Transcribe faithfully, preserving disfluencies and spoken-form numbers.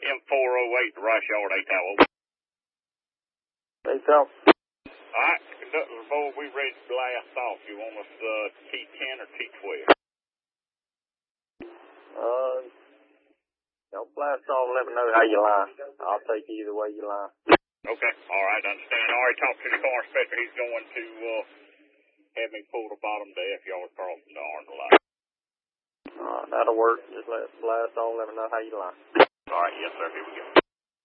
M four oh eight, the Rice Yard, eight tower. Eight tower. All right, conductor boy, we ready to blast off. You want us uh, T ten or T twelve? Uh, don't blast off. Let me know how you line. I'll take either way you line. Okay, all right, understand. I already talked to the car inspector. He's going to uh, have me pull the bottom day if y'all are crossing the Arnold line. All right, that'll work. Just let blast off. Let me know how you line. All right, yes, sir. Here we go.